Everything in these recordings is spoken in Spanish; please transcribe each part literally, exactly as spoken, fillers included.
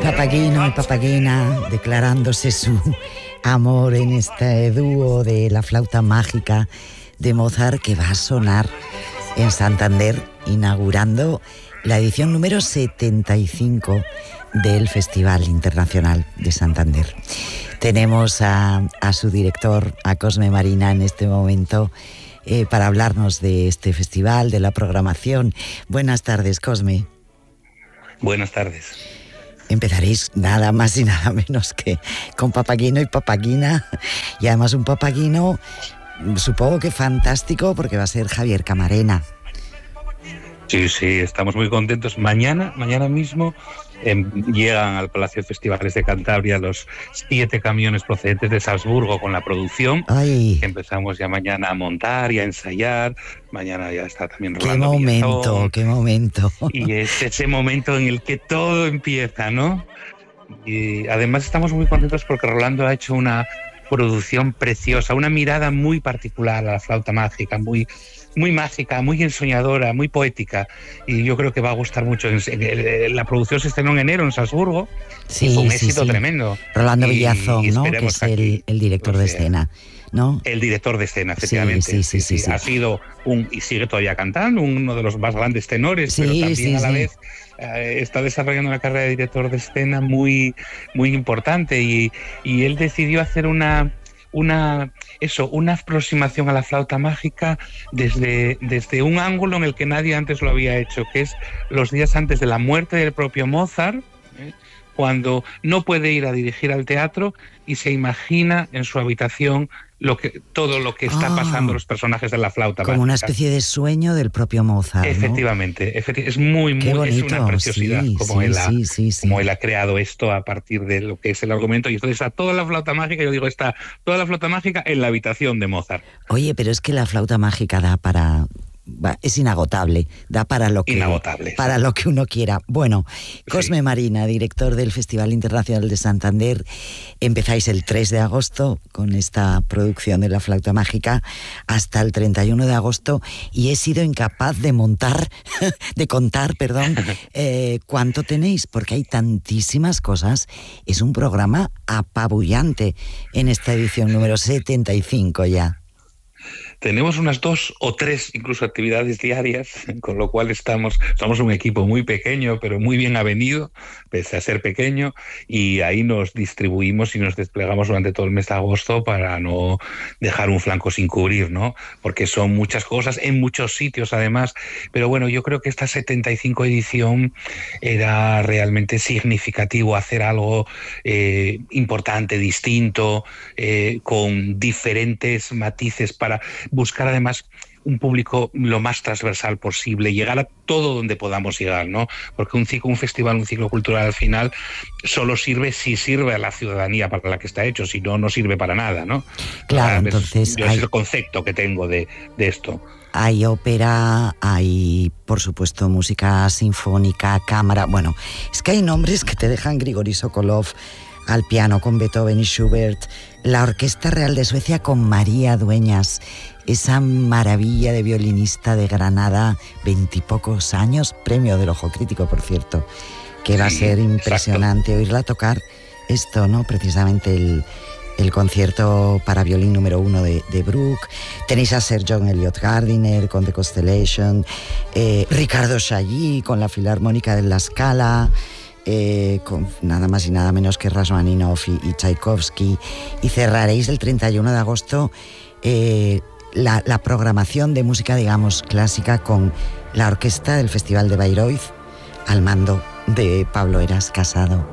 Papageno y Papagena declarándose su amor en este dúo de la flauta mágica de Mozart, que va a sonar en Santander, inaugurando la edición número setenta y cinco del Festival Internacional de Santander. Tenemos a, a su director, a Cosme Marina, en este momento eh, para hablarnos de este festival, de la programación. Buenas tardes, Cosme. Buenas tardes. Empezaréis nada más y nada menos que con Papageno y Papagena, y además un Papageno, supongo que fantástico, porque va a ser Javier Camarena. Sí, sí, estamos muy contentos. Mañana, mañana mismo eh, llegan al Palacio de Festivales de Cantabria los siete camiones procedentes de Salzburgo con la producción. Ay. Que empezamos ya mañana a montar y a ensayar. Mañana ya está también Qué Rolando momento, Villazón. qué momento. Y es ese momento en el que todo empieza, ¿no? Y además estamos muy contentos porque Rolando ha hecho una producción preciosa, una mirada muy particular a la flauta mágica, muy, muy mágica, muy ensoñadora, muy poética, y yo creo que va a gustar mucho. La producción se estrenó en enero en Salzburgo, Sí, y fue un sí, éxito sí. tremendo. Rolando Y- Villazón, y ¿no? Que esperemos es el, aquí, el director o de sea, escena, ¿no? El director de escena, Sí, efectivamente. sí, sí, sí, sí. Ha sido un, y sigue todavía cantando, uno de los más grandes tenores, Sí, pero también sí, a la sí. vez eh, está desarrollando una carrera de director de escena muy, muy importante, y, y él decidió hacer una, una, eso, una aproximación a la flauta mágica desde, desde un ángulo en el que nadie antes lo había hecho, que es los días antes de la muerte del propio Mozart, ¿eh? Cuando no puede ir a dirigir al teatro y se imagina en su habitación lo que, todo lo que está Ah, pasando los personajes de la flauta Como una mágica. especie de sueño del propio Mozart, ¿no? Efectivamente, efecti- es muy, Qué muy, es bonito, una preciosidad sí, como, sí, él ha, sí, sí, sí. como él ha creado esto a partir de lo que es el argumento. Y entonces está toda la flauta mágica, yo digo, está toda la flauta mágica en la habitación de Mozart. Oye, pero es que la flauta mágica da para... va, es inagotable, da para lo que Inagotable, para sí. lo que uno quiera. Bueno, Cosme Sí. Marina, director del Festival Internacional de Santander, empezáis el tres de agosto con esta producción de la flauta mágica hasta el treinta y uno de agosto, y he sido incapaz de montar, de contar, perdón, eh, cuánto tenéis, porque hay tantísimas cosas. Es un programa apabullante en esta edición número setenta y cinco ya. Tenemos unas dos o tres incluso actividades diarias, con lo cual estamos, somos un equipo muy pequeño, pero muy bien avenido, pese a ser pequeño, y ahí nos distribuimos y nos desplegamos durante todo el mes de agosto para no dejar un flanco sin cubrir, ¿no? Porque son muchas cosas, en muchos sitios además, pero bueno, yo creo que esta setenta y cinco edición era realmente significativo hacer algo eh, importante, distinto, eh, con diferentes matices para buscar además un público lo más transversal posible, llegar a todo donde podamos llegar, ¿no? Porque un ciclo, un festival, un ciclo cultural al final solo sirve si sirve a la ciudadanía para la que está hecho, si no, no sirve para nada, ¿no? Claro, Es- entonces yo hay- es el concepto que tengo de, de esto. Hay ópera, hay, por supuesto, música sinfónica, cámara. Bueno, es que hay nombres que te dejan Grigori Sokolov al piano con Beethoven y Schubert, la Orquesta Real de Suecia con María Dueñas, esa maravilla de violinista de Granada, veintipocos años, premio del Ojo Crítico, por cierto, que va a Sí, ser impresionante oírla tocar esto, ¿no? Precisamente el... el concierto para violín número uno de, de Bruch. Tenéis a Sir John Elliott Gardiner con The Constellation, eh, Ricardo Chailly con la Filarmónica de La Scala, eh, con nada más y nada menos que Rachmaninoff y, y Tchaikovsky, y cerraréis el treinta y uno de agosto eh, la, la programación de música, digamos, clásica con la orquesta del Festival de Bayreuth al mando de Pablo Heras Casado.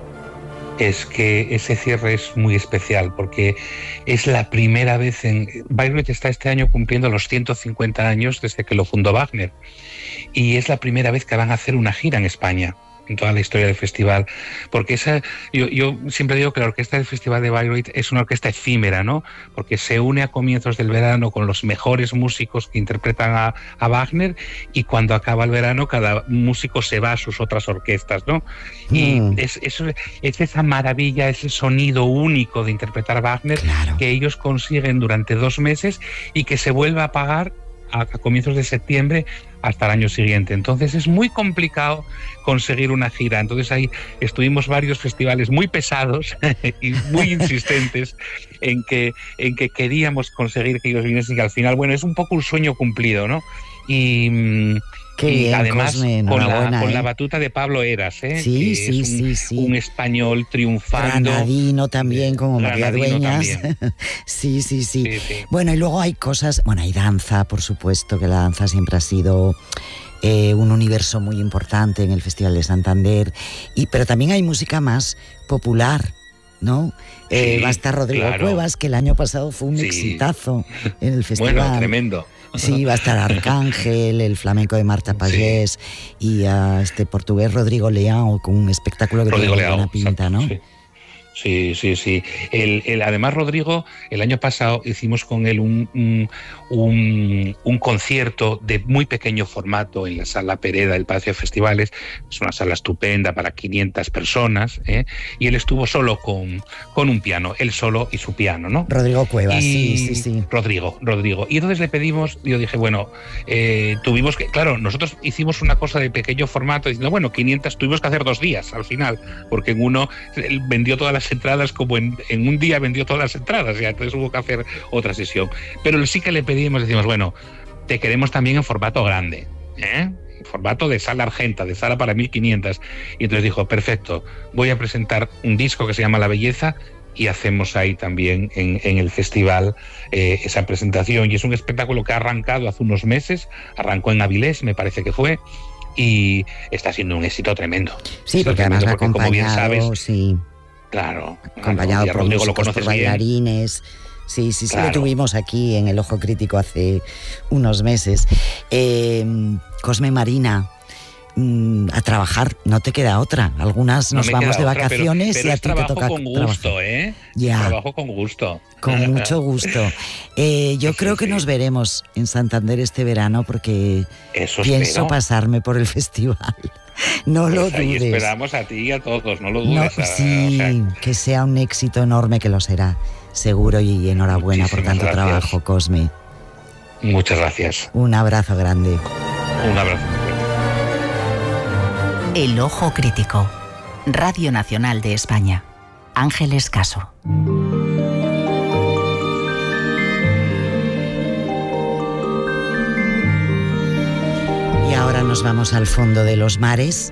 Es que ese cierre es muy especial porque es la primera vez en... Bayreuth está este año cumpliendo los ciento cincuenta años desde que lo fundó Wagner, y es la primera vez que van a hacer una gira en España en toda la historia del festival, porque esa, yo, yo siempre digo que la orquesta del Festival de Bayreuth es una orquesta efímera, ¿no? Porque se une a comienzos del verano con los mejores músicos que interpretan a, a Wagner, y cuando acaba el verano cada músico se va a sus otras orquestas, ¿no? Y Mm. es, es, es esa maravilla, ese sonido único de interpretar a Wagner, Claro. que ellos consiguen durante dos meses y que se vuelve a apagar a, a comienzos de septiembre hasta el año siguiente. Entonces es muy complicado conseguir una gira. Entonces ahí estuvimos varios festivales muy pesados y muy insistentes en que, en que queríamos conseguir que ellos viniesen, y al final, bueno, es un poco un sueño cumplido, ¿no? Y... Qué y bien, además Cosme, con, la, con ¿eh? la batuta de Pablo Eras, ¿eh? Sí, que sí, es un, sí, sí. un español triunfando. Granadino también, como María Granadino Dueñas. sí, sí, sí, sí, sí. Bueno, y luego hay cosas, bueno, hay danza, por supuesto, que la danza siempre ha sido eh, un universo muy importante en el Festival de Santander, y, pero también hay música más popular, ¿no? Sí, eh, va a estar Rodrigo claro. Cuevas, que el año pasado fue un Sí. exitazo en el festival. Bueno, tremendo. Sí, va a estar Arcángel, el flamenco de Marta Pallés, sí. y uh, este portugués Rodrigo Leão, con un espectáculo que Rodrigo tiene Leão, buena pinta, exacto, ¿no? Sí. Sí, sí, sí. El, el, además, Rodrigo, el año pasado hicimos con él un, un, un, un concierto de muy pequeño formato en la Sala Pereda del Palacio de Festivales. Es una sala estupenda para quinientas personas, ¿eh? Y él estuvo solo con, con un piano, él solo y su piano, ¿no? Rodrigo Cuevas, y, sí, sí, sí. Rodrigo, Rodrigo. Y entonces le pedimos, yo dije, bueno, eh, tuvimos que, claro, nosotros hicimos una cosa de pequeño formato, diciendo, bueno, quinientas, tuvimos que hacer dos días al final, porque en uno él vendió todas las entradas, como en, en un día vendió todas las entradas, ya, entonces hubo que hacer otra sesión. Pero sí que le pedimos, decimos, bueno, te queremos también en formato grande, ¿eh? En formato de sala argenta, de sala para mil quinientas. Y entonces dijo, perfecto, voy a presentar un disco que se llama La Belleza, y hacemos ahí también en, en el festival eh, esa presentación. Y es un espectáculo que ha arrancado hace unos meses, arrancó en Avilés, me parece que fue, y está siendo un éxito tremendo. Sí, porque además va acompañado, como bien sabes, sí. Claro, acompañado claro, por Rodrigo músicos, lo por bailarines. Sí, sí, sí, claro. Lo tuvimos aquí en el Ojo Crítico hace unos meses. Eh, Cosme Marina, mmm, a trabajar, no te queda otra. Algunas nos no vamos de otra, vacaciones pero, pero y a es ti te toca con gusto, trabajar. ¿eh? Ya. Trabajo con gusto. Con mucho gusto. Eh, yo sí, creo que sí. nos veremos en Santander este verano, porque Eso pienso espero. pasarme por el festival. No pues lo dudes. Ahí esperamos a ti y a todos, no lo dudes. No, sí, o sea, que sea un éxito enorme, que lo será, seguro, y enhorabuena por tanto gracias. trabajo, Cosme. Muchas gracias. Un abrazo grande. Un abrazo. El Ojo Crítico, Radio Nacional de España. Ángeles Caso. Y ahora nos vamos al fondo de los mares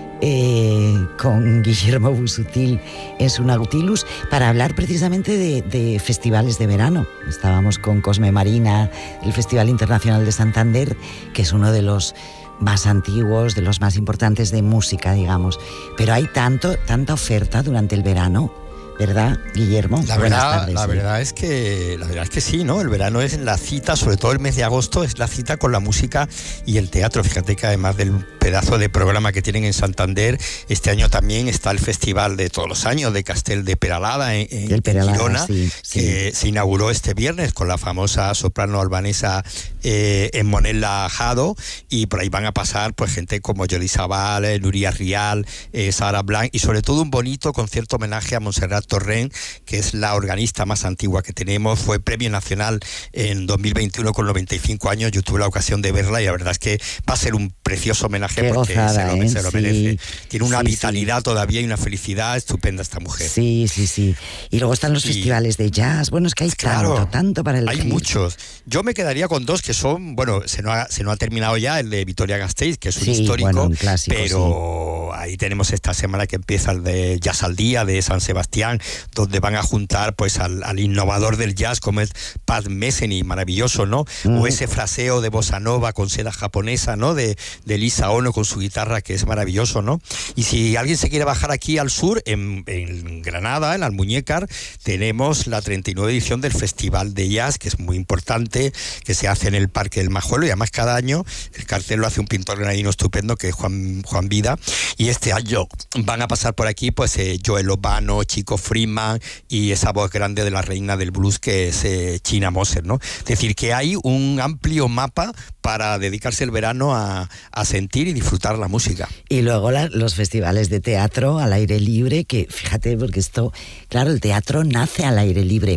eh, con Guillermo Busuttil en su Nautilus para hablar precisamente de, de festivales de verano. Estábamos con Cosme Marina, el Festival Internacional de Santander, que es uno de los más antiguos, de los más importantes de música, digamos. Pero hay tanto, tanta oferta durante el verano, ¿verdad, Guillermo? La verdad, tardes, la sí. verdad es que la verdad es que sí, ¿no? El verano es la cita, sobre todo el mes de agosto, es la cita con la música y el teatro. Fíjate que además del pedazo de programa que tienen en Santander, este año también está el festival de todos los años de Castel de Peralada en, en, Peralada, en Girona, sí, que sí. se inauguró este viernes con la famosa soprano albanesa eh, Monella Jado, y por ahí van a pasar pues gente como Jordi Sabal, eh, Nuria Rial, eh, Sara Blanc, y sobre todo un bonito concierto homenaje a Montserrat Torrent, que es la organista más antigua que tenemos. Fue premio nacional en dos mil veintiuno con noventa y cinco años. Yo tuve la ocasión de verla y la verdad es que va a ser un precioso homenaje. Qué porque gozada, se lo, ¿eh? se lo sí. merece. Tiene una sí, vitalidad sí. todavía y una felicidad estupenda esta mujer. Sí, sí, sí. Y luego están los y, festivales de jazz. Bueno, es que hay claro, tanto, tanto para elegir. Hay muchos. Yo me quedaría con dos que son, bueno, se nos ha, se nos ha terminado ya el de Vitoria-Gasteiz, que es un sí, histórico, bueno, un clásico, pero sí. ahí tenemos esta semana que empieza el de Jazz al Día de San Sebastián, donde van a juntar pues al, al innovador del jazz como es Pat Metheny, maravilloso, ¿no? Mm. O ese fraseo de bossa nova con seda japonesa, ¿no? De, de Lisa Ono con su guitarra, que es maravilloso, ¿no? Y si alguien se quiere bajar aquí al sur, en, en Granada, en Almuñécar, tenemos la treinta y nueva edición del Festival de Jazz, que es muy importante, que se hace en el Parque del Majuelo, y además cada año el cartel lo hace un pintor granadino estupendo, que es Juan, Juan Vida, y este año van a pasar por aquí pues eh, Joel Obano, Chico Freeman y esa voz grande de la reina del blues que es eh, China Moser, ¿no? Es decir, que hay un amplio mapa para dedicarse el verano a, a sentir y disfrutar la música. Y luego la, los festivales de teatro al aire libre, que fíjate, porque esto, claro, el teatro nace al aire libre.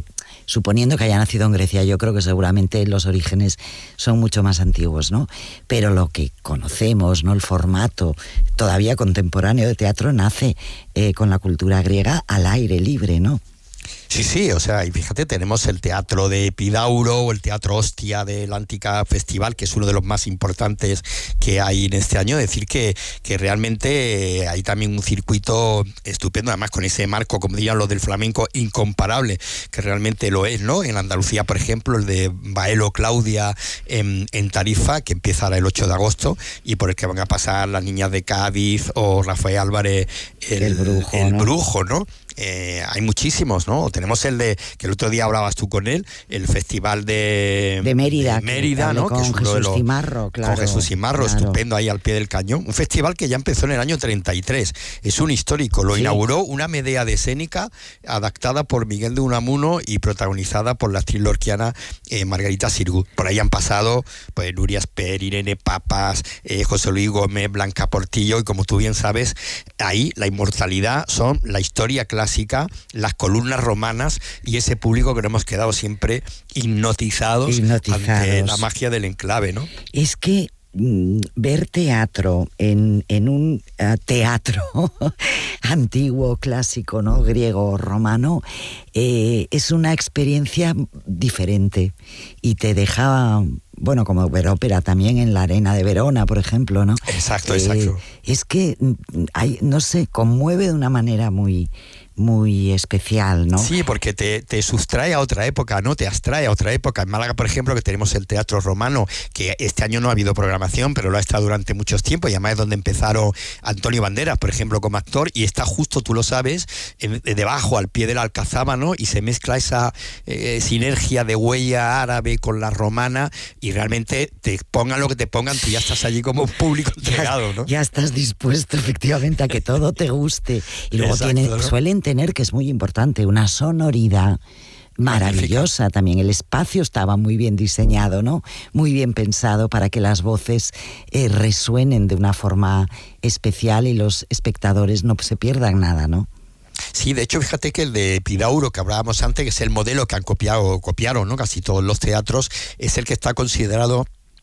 suponiendo que haya nacido en Grecia. Yo creo que seguramente los orígenes son mucho más antiguos, ¿no? Pero lo que conocemos, ¿no? El formato todavía contemporáneo de teatro nace eh, con la cultura griega al aire libre, ¿no? Sí, sí, o sea, y fíjate, tenemos el teatro de Epidauro o el teatro Ostia del Antica Festival, que es uno de los más importantes que hay en este año. Decir que, que realmente hay también un circuito estupendo, además con ese marco, como dirían los del flamenco, incomparable, que realmente lo es, ¿no? En Andalucía, por ejemplo, el de Baelo Claudia en, en Tarifa, que empieza ahora el ocho de agosto, y por el que van a pasar las niñas de Cádiz o Rafael Álvarez, el, el brujo, el ¿no? brujo, ¿no? Eh, hay muchísimos, ¿no? Tenemos el de, que el otro día hablabas tú con él, el festival de, de Mérida, de Mérida, ¿no? Con que es uno Jesús de los, Cimarro, claro. Con Jesús Cimarro, claro. Estupendo, ahí al pie del cañón. Un festival que ya empezó en el año treinta y tres. Es un histórico. Lo sí. inauguró una media de escénica adaptada por Miguel de Unamuno y protagonizada por la actriz lorquiana eh, Margarita Sirgu. Por ahí han pasado pues Nuria Esper, Irene Papas, eh, José Luis Gómez, Blanca Portillo, y como tú bien sabes, ahí la inmortalidad son la historia clásica, las columnas romanas y ese público que nos hemos quedado siempre hipnotizados, hipnotizados ante la magia del enclave, ¿no? Es que mm, ver teatro en, en un uh, teatro antiguo, clásico, ¿no? Griego, romano, eh, es una experiencia diferente y te deja... Bueno, como ver ópera también en la Arena de Verona, por ejemplo, ¿no? Exacto, eh, exacto. Es que, hay, no sé, conmueve de una manera muy... muy especial, ¿no? Sí, porque te, te sustrae a otra época, ¿no? Te abstrae a otra época. En Málaga, por ejemplo, que tenemos el Teatro Romano, que este año no ha habido programación, pero lo ha estado durante muchos tiempos, y además es donde empezaron Antonio Banderas, por ejemplo, como actor, y está justo, tú lo sabes, en, debajo, al pie de la Alcazaba, ¿no? Y se mezcla esa eh, sinergia de huella árabe con la romana, y realmente te pongan lo que te pongan, tú ya estás allí como público entregado, ¿no? Ya, ya estás dispuesto, efectivamente, a que todo te guste. Y luego Exacto, tiene, ¿no? suelen tener, que es muy importante, una sonoridad maravillosa. Magnífica. También el espacio estaba muy bien diseñado, ¿no? Muy bien pensado para que las voces eh, resuenen de una forma especial y los espectadores no se pierdan nada, ¿no? Sí, de hecho, fíjate que el de Epidauro, que hablábamos antes, que es el modelo que han copiado, copiaron, ¿no? Casi todos los teatros, es el que está considerado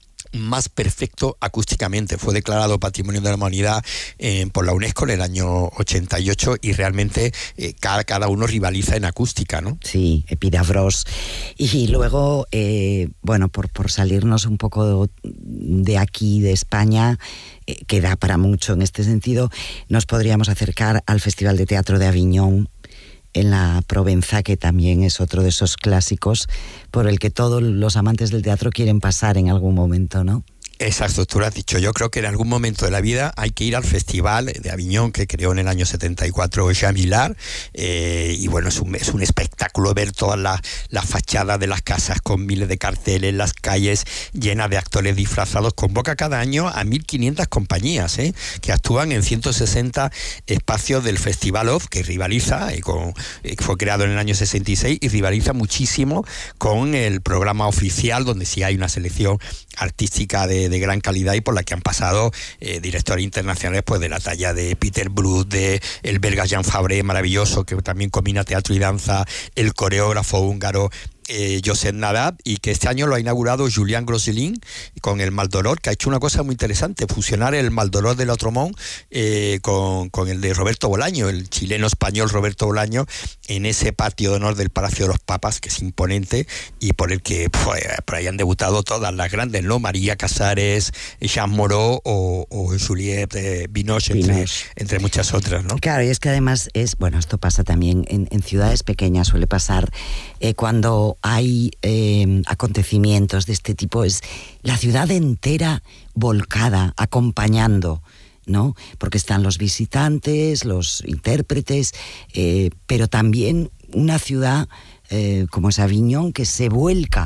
más perfecto acústicamente. Fue declarado Patrimonio de la Humanidad eh, por la UNESCO en el año ochenta y ocho, y realmente eh, cada, cada uno rivaliza en acústica, ¿no? Sí, Epidavros. Y luego, eh, bueno, por, por salirnos un poco de aquí, de España, eh, que da para mucho en este sentido, nos podríamos acercar al Festival de Teatro de Aviñón, en la Provenza, que también es otro de esos clásicos por el que todos los amantes del teatro quieren pasar en algún momento, ¿no? Exacto, tú lo has dicho. Yo creo que en algún momento de la vida hay que ir al Festival de Aviñón, que creó en el año setenta y cuatro Jean Vilar, eh, y bueno, es un, es un espectáculo ver todas las la fachadas de las casas con miles de carteles, las calles llenas de actores disfrazados. Convoca cada año a mil quinientas compañías, ¿eh? que actúan en ciento sesenta espacios del Festival Off, que rivaliza, eh, con, eh, fue creado en el año sesenta y seis, y rivaliza muchísimo con el programa oficial, donde sí hay una selección artística de de gran calidad y por la que han pasado eh, directores internacionales pues de la talla de Peter Brook, de el belga Jean Fabre, maravilloso, que también combina teatro y danza, el coreógrafo húngaro Eh, Josep Nadab, y que este año lo ha inaugurado Julián Grosselin con el Maldoror, que ha hecho una cosa muy interesante, fusionar el Maldoror de Lautremont eh, con, con el de Roberto Bolaño, el chileno-español Roberto Bolaño, en ese patio de honor del Palacio de los Papas, que es imponente, y por el que pues, por ahí han debutado todas las grandes, ¿no? María Casares, Jean Moreau o, o Juliette eh, Binoche, entre, entre muchas otras, ¿no? Claro, y es que además es, bueno, esto pasa también en, en ciudades pequeñas, suele pasar eh, cuando hay eh, acontecimientos de este tipo, es la ciudad entera volcada, acompañando, ¿no? Porque están los visitantes, los intérpretes, eh, pero también una ciudad eh, como es Aviñón, que se vuelca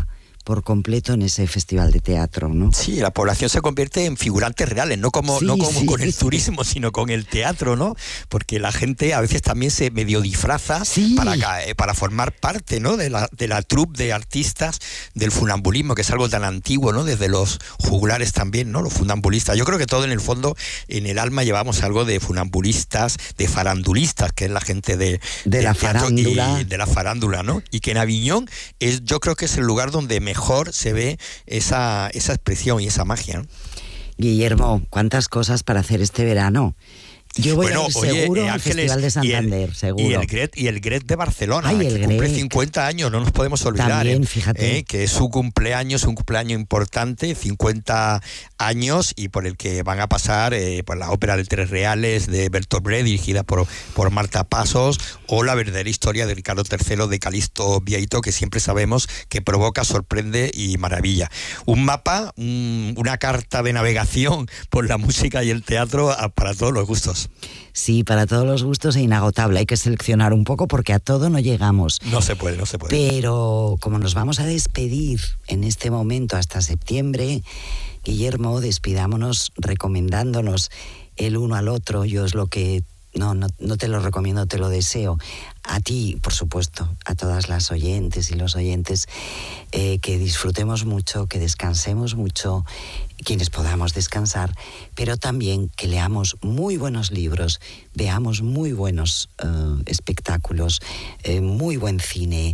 por completo en ese festival de teatro, ¿no? Sí, la población se convierte en figurantes reales, no como, sí, no como sí. con el turismo, sino con el teatro, ¿no? Porque la gente a veces también se medio disfraza sí. para, para formar parte, ¿no? de la, de la troupe de artistas del funambulismo, que es algo tan antiguo, ¿no? Desde los juglares también, ¿no? Los funambulistas. Yo creo que todo en el fondo, en el alma llevamos algo de funambulistas, de farandulistas, que es la gente de, de, de la farándula. Y de la farándula, ¿no? Y que en Aviñón es, yo creo que es el lugar donde mejor se ve esa, esa expresión y esa magia, ¿no? Guillermo, ¿cuántas cosas para hacer este verano? Yo voy bueno, a ir oye, seguro eh, al Ángeles, Festival de Santander, y el, seguro. Y el Gret, y el Gret de Barcelona, Ay, el que Gret. cumple cincuenta años, no nos podemos olvidar. También, eh, fíjate. Eh, que es su cumpleaños, un cumpleaños importante, cincuenta años, y por el que van a pasar eh, por la ópera de Tres Reales de Bertolt Brecht, dirigida por, por Marta Pasos, o la verdadera historia de Ricardo tercero de Calixto Vieito, que siempre sabemos que provoca, sorprende y maravilla. Un mapa, un, una carta de navegación por la música y el teatro a, para todos los gustos. Sí, para todos los gustos e inagotable. Hay que seleccionar un poco porque a todo no llegamos. No se puede, no se puede. Pero como nos vamos a despedir en este momento hasta septiembre, Guillermo, despidámonos recomendándonos el uno al otro. Yo es lo que... No, no, no te lo recomiendo, te lo deseo. A ti, por supuesto, a todas las oyentes y los oyentes, eh, que disfrutemos mucho, que descansemos mucho, quienes podamos descansar, pero también que leamos muy buenos libros, veamos muy buenos uh, espectáculos, eh, muy buen cine,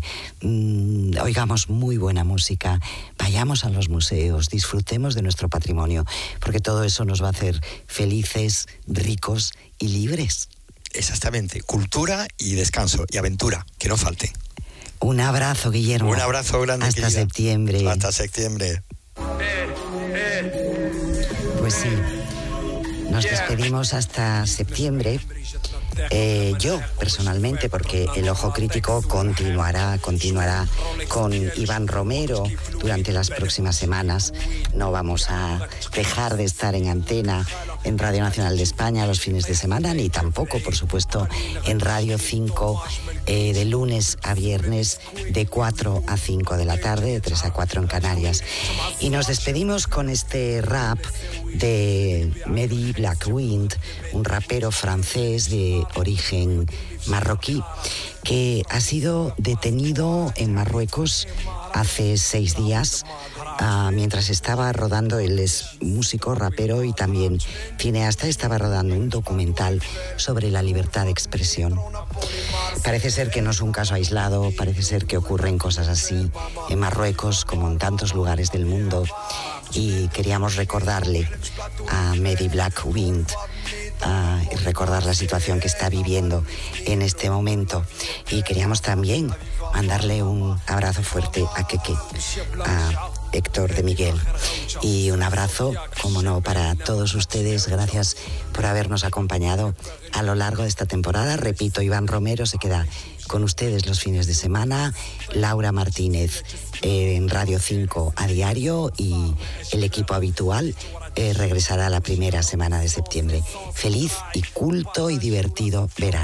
mm, oigamos muy buena música, vayamos a los museos, disfrutemos de nuestro patrimonio, porque todo eso nos va a hacer felices, ricos y libres. Exactamente, cultura y descanso y aventura, que no falte. Un abrazo, Guillermo. Un abrazo grande. Hasta querida. septiembre. Hasta septiembre. Pues sí, nos despedimos hasta septiembre. Eh, yo personalmente, porque el Ojo Crítico continuará, continuará con Iván Romero durante las próximas semanas. No vamos a dejar de estar en antena en Radio Nacional de España los fines de semana, ni tampoco, por supuesto, en Radio cinco eh, de lunes a viernes de cuatro a cinco de la tarde, de tres a cuatro en Canarias. Y nos despedimos con este rap de Mehdi Blackwind, un rapero francés de origen marroquí, que ha sido detenido en Marruecos hace seis días, uh, mientras estaba rodando, él es músico, rapero y también cineasta, estaba rodando un documental sobre la libertad de expresión. Parece ser que no es un caso aislado, parece ser que ocurren cosas así en Marruecos como en tantos lugares del mundo, y queríamos recordarle a Mehdi Blackwind Uh, y recordar la situación que está viviendo en este momento, y queríamos también mandarle un abrazo fuerte a Keke, a Héctor de Miguel, y un abrazo, como no, para todos ustedes. Gracias por habernos acompañado a lo largo de esta temporada. Repito, Iván Romero se queda con ustedes los fines de semana, Laura Martínez eh, en Radio cinco a diario, y el equipo habitual Eh, regresará la primera semana de septiembre. Feliz y culto y divertido verano.